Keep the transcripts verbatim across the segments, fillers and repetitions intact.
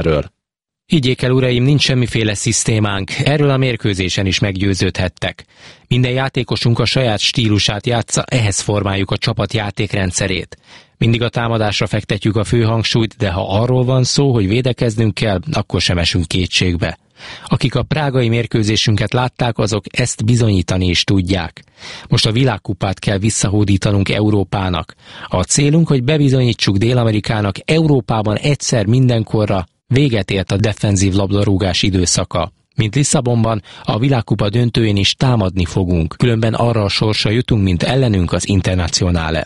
ről. Higgyék el, uraim, nincs semmiféle szisztémánk, erről a mérkőzésen is meggyőződhettek. Minden játékosunk a saját stílusát játsza, ehhez formáljuk a csapat játékrendszerét. Mindig a támadásra fektetjük a főhangsúlyt, de ha arról van szó, hogy védekeznünk kell, akkor sem esünk kétségbe. Akik a prágai mérkőzésünket látták, azok ezt bizonyítani is tudják. Most a világkupát kell visszahódítanunk Európának. A célunk, hogy bebizonyítsuk Dél-Amerikának, Európában egyszer mindenkorra véget ért a defenzív labdarúgás időszaka. Mint Lisszabonban, a világkupa döntőjén is támadni fogunk, különben arra a sorsra jutunk, mint ellenünk az Internacionale.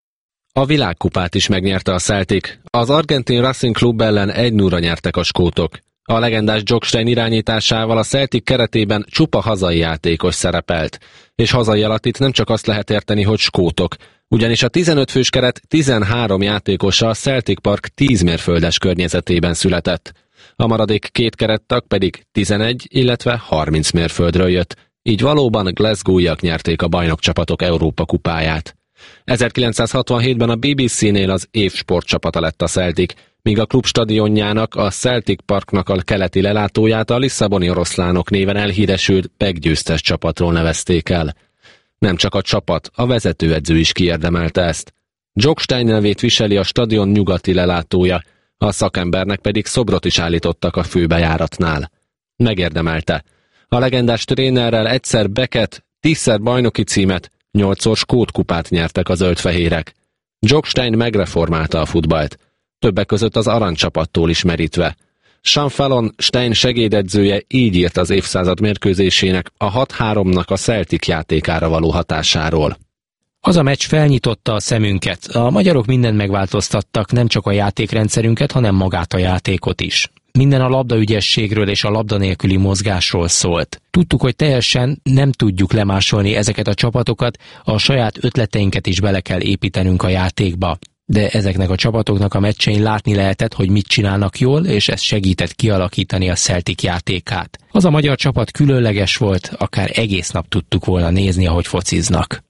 A világkupát is megnyerte a Celtic. Az argentin Racing Club ellen egy nullra nyertek a skótok. A legendás Jock Stein irányításával a Celtic keretében csupa hazai játékos szerepelt. És hazai alatt itt nem csak azt lehet érteni, hogy skótok, ugyanis a tizenöt fős keret tizenhárom játékosa a Celtic Park tíz mérföldes környezetében született. A maradék két kerettag pedig tizenegy, illetve harminc mérföldről jött, így valóban Glasgow-iak nyerték a bajnokcsapatok Európa kupáját. ezerkilencszázhatvanhétben a bé bé cé-nél az év sportcsapata lett a Celtic, míg a klub stadionjának, a Celtic Parknak a keleti lelátóját a lisszaboni oroszlánok néven elhíresült meggyőztes csapatról nevezték el. Nem csak a csapat, a vezetőedző is kiérdemelte ezt. Jock Stein nevét viseli a stadion nyugati lelátója, a szakembernek pedig szobrot is állítottak a főbejáratnál. Megérdemelte. A legendás trénerrel egyszer Becket, tízszer bajnoki címet, nyolcszor skót kupát nyertek a zöldfehérek. Jock Stein megreformálta a futballt, többek között az aranycsapattól is merítve. Sean Fallon, Stein segédedzője így írt az évszázad mérkőzésének, a hat háromnak a Celtic játékára való hatásáról. Az a meccs felnyitotta a szemünket. A magyarok mindent megváltoztattak, nem csak a játékrendszerünket, hanem magát a játékot is. Minden a labdaügyességről és a labda nélküli mozgásról szólt. Tudtuk, hogy teljesen nem tudjuk lemásolni ezeket a csapatokat, a saját ötleteinket is bele kell építenünk a játékba. De ezeknek a csapatoknak a meccsein látni lehetett, hogy mit csinálnak jól, és ez segített kialakítani a Celtic játékát. Az a magyar csapat különleges volt, akár egész nap tudtuk volna nézni, ahogy fociznak.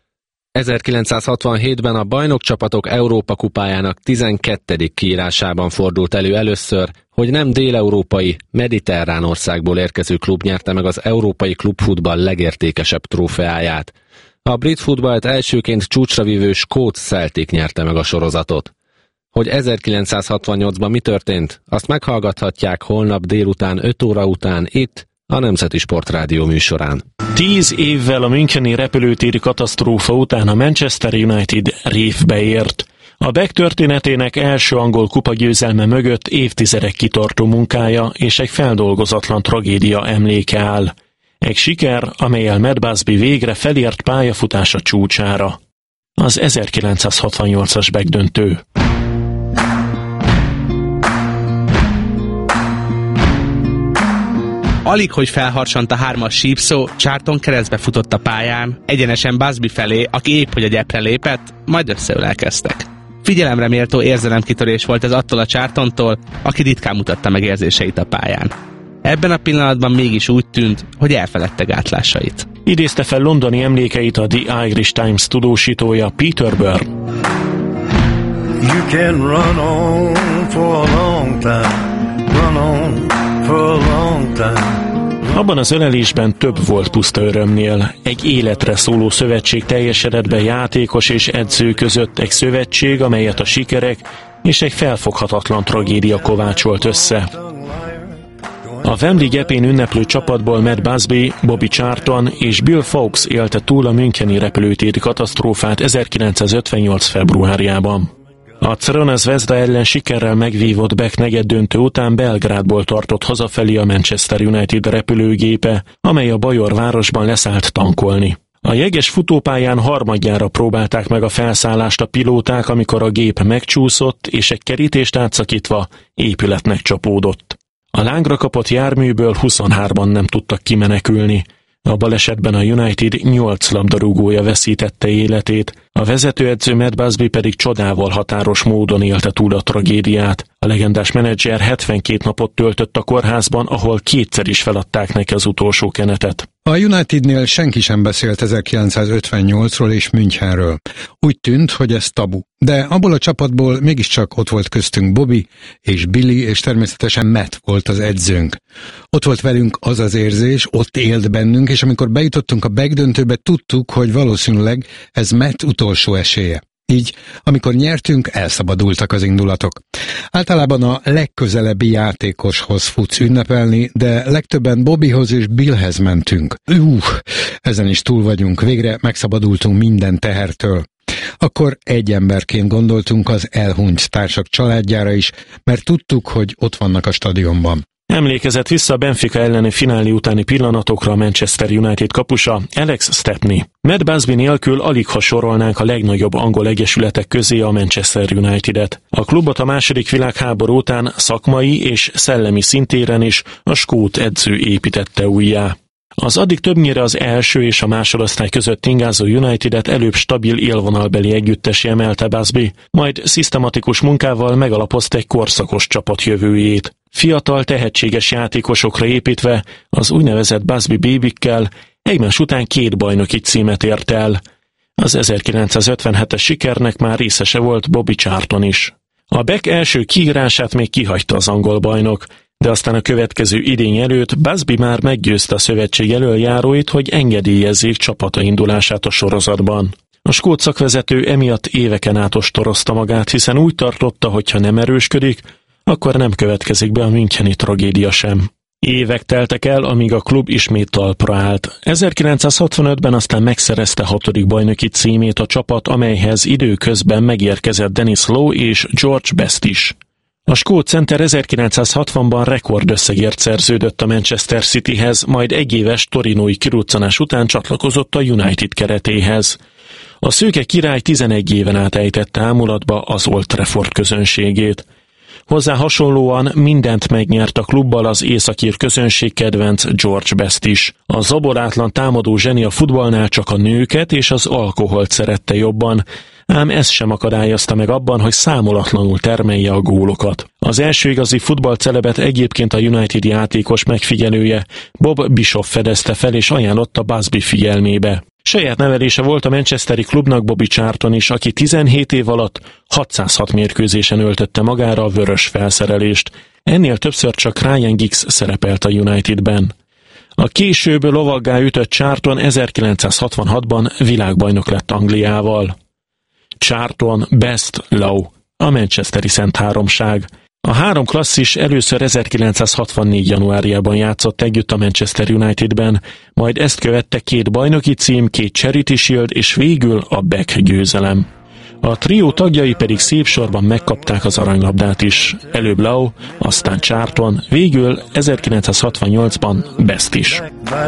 ezerkilencszázhatvanhétben a bajnokcsapatok Európa kupájának tizenkettedik kiírásában fordult elő először, hogy nem déleurópai, mediterrán országból érkező klub nyerte meg az európai klubfutball legértékesebb trófeáját. A brit futballt elsőként csúcsra vívő skót Celtic nyerte meg a sorozatot. Hogy ezerkilencszázhatvannyolcban mi történt, azt meghallgathatják holnap délután öt óra után itt, a Nemzeti Sportrádió műsorán. Tíz évvel a müncheni repülőtéri katasztrófa után a Manchester United révbe ért. A bé e ká történetének első angol kupa győzelme mögött évtizedek kitartó munkája és egy feldolgozatlan tragédia emléke áll. Egy siker, amellyel Matt Busby végre felért pályafutása csúcsára. Az ezerkilencszázhatvannyolcas bé e ká döntő. Alig, hogy felharsant a hármas sípszó, Charlton keresztbe futott a pályán, egyenesen Busby felé, aki épp hogy a gyepre lépett, majd összeölelkeztek. Figyelemre méltó érzelemkitörés volt ez attól a Charltontól, aki ritkán mutatta meg érzéseit a pályán. Ebben a pillanatban mégis úgy tűnt, hogy elfeledte gátlásait. Idézte fel londoni emlékeit a The Irish Times tudósítója Peter Byrne. You can run on for a long time, run on for a long time. Abban az ölelésben több volt puszta örömnél. Egy életre szóló szövetség teljesedett be játékos és edző között, egy szövetség, amelyet a sikerek és egy felfoghatatlan tragédia kovácsolt össze. A Wembley gyepén ünneplő csapatból Matt Busby, Bobby Charlton és Bill Fawkes élte túl a müncheni repülőtéri katasztrófát ezerkilencszázötvennyolc februárjában. A Crvena Zvezda ellen sikerrel megvívott bé e ká negyeddöntő után Belgrádból tartott hazafelé a Manchester United repülőgépe, amely a bajor városban leszállt tankolni. A jeges futópályán harmadjára próbálták meg a felszállást a pilóták, amikor a gép megcsúszott, és egy kerítést átszakítva épületnek csapódott. A lángra kapott járműből huszonhárman nem tudtak kimenekülni. A balesetben a United nyolc labdarúgója veszítette életét, A vezetőedző Matt Busby pedig csodával határos módon élte túl a tragédiát. A legendás menedzser hetvenkét napot töltött a kórházban, ahol kétszer is feladták neki az utolsó kenetet. A Unitednél senki sem beszélt ezerkilencszázötvennyolcról és Münchenről. Úgy tűnt, hogy ez tabu. De abból a csapatból mégiscsak ott volt köztünk Bobby és Billy, és természetesen Matt volt az edzőnk. Ott volt velünk az az érzés, ott élt bennünk, és amikor bejutottunk a begdöntőbe, tudtuk, hogy valószínűleg ez Matt utolsó esélye. Így, amikor nyertünk, elszabadultak az indulatok. Általában a legközelebbi játékoshoz futsz ünnepelni, de legtöbben Bobbyhoz és Billhez mentünk. Uff, ezen is túl vagyunk, végre megszabadultunk minden tehertől. Akkor egy emberként gondoltunk az elhunyt társak családjára is, mert tudtuk, hogy ott vannak a stadionban. Emlékezett vissza a Benfica elleni finálé utáni pillanatokra a Manchester United kapusa, Alex Stepney. Matt Busby nélkül aligha sorolnánk a legnagyobb angol egyesületek közé a Manchester United-et. A klubot a második világháború után szakmai és szellemi szintéren is a skót edző építette újjá. Az addig többnyire az első és a másodosztály között ingázó United-et előbb stabil élvonalbeli együttessé emelte Busby, majd szisztematikus munkával megalapozta egy korszakos csapat jövőjét. Fiatal, tehetséges játékosokra építve, az úgynevezett Busby bébikkel egymás után két bajnoki címet ért el. Az ezerkilencszázötvenhetes sikernek már részese volt Bobby Charlton is. A Beck első kiírását még kihagyta az angol bajnok, de aztán a következő idény előtt Busby már meggyőzte a szövetség elöljáróit, hogy engedélyezzék csapata indulását a sorozatban. A skót szakvezető emiatt éveken át ostorozta magát, hiszen úgy tartotta, hogy ha nem erősködik, akkor nem következik be a müncheni tragédia sem. Évek teltek el, amíg a klub ismét talpra állt. ezerkilencszázhatvanötben aztán megszerezte hatodik bajnoki címét a csapat, amelyhez időközben megérkezett Dennis Law és George Best is. A skót center ezerkilencszázhatvanban rekordösszegért szerződött a Manchester Cityhez, majd egyéves torinói kiruccanás után csatlakozott a United keretéhez. A szőke király tizenegy éven át ejtette ámulatba az Old Trafford közönségét. Hozzá hasonlóan mindent megnyert a klubbal az északír közönség kedvenc George Best is. A zaborátlan támadó zseni a futballnál csak a nőket és az alkoholt szerette jobban, ám ez sem akadályozta meg abban, hogy számolatlanul termelje a gólokat. Az első igazi futballcelebet egyébként a United játékos megfigyelője, Bob Bishop fedezte fel és ajánlotta Busby figyelmébe. Saját nevelése volt a manchesteri klubnak Bobby Charlton is, aki tizenhét év alatt hatszázhat mérkőzésen öltötte magára a vörös felszerelést. Ennél többször csak Ryan Giggs szerepelt a Unitedben. A később lovaggá ütött Charlton ezerkilencszázhatvanhatban világbajnok lett Angliával. Charlton, Best, Law, a manchesteri szent háromság. A három klasszis először ezerkilencszázhatvannégy januárjában játszott együtt a Manchester Unitedben, majd ezt követte két bajnoki cím, két Charity Shield és végül a Beck győzelem. A trió tagjai pedig szép sorban megkapták az aranylabdát is. Előbb Law, aztán Charlton, végül ezerkilencszázhatvannyolcban Best is.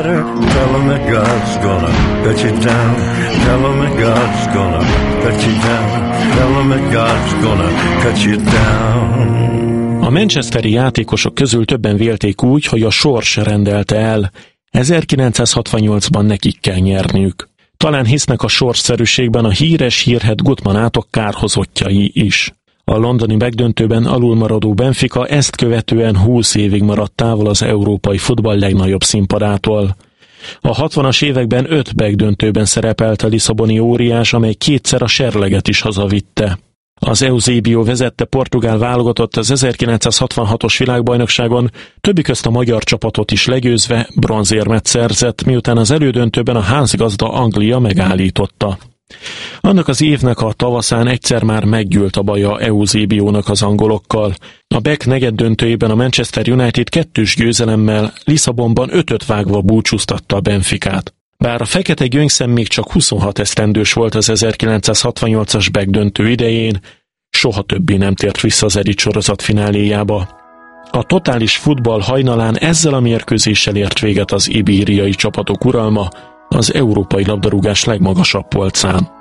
A manchesteri játékosok közül többen vélték úgy, hogy a sors rendelte el. ezerkilencszázhatvannyolcban nekik kell nyerniük. Talán hisznek a sorsszerűségben a híres hírhedt Gutmanátok kárhozottjai is. A londoni megdöntőben alulmaradó Benfica ezt követően húsz évig maradt távol az európai futball legnagyobb színpadától. A hatvanas években öt megdöntőben szerepelt a lisszaboni óriás, amely kétszer a serleget is hazavitte. Az Eusebio vezette portugál válogatott az ezerkilencszázhatvanhatos világbajnokságon, többi közt a magyar csapatot is legyőzve bronzérmet szerzett, miután az elődöntőben a házgazda Anglia megállította. Annak az évnek a tavaszán egyszer már meggyűlt a baja Eusebiónak az angolokkal. A Beck negyeddöntőjében a Manchester United kettős győzelemmel Lisszabonban ötöt vágva búcsúztatta a Benficát. Bár a fekete gyöngyszem még csak huszonhat esztendős volt az ezerkilencszázhatvannyolcas Beck döntő idején, soha többé nem tért vissza az elit sorozat fináléjába. A totális futball hajnalán ezzel a mérkőzéssel ért véget az ibériai csapatok uralma az európai labdarúgás legmagasabb polcán.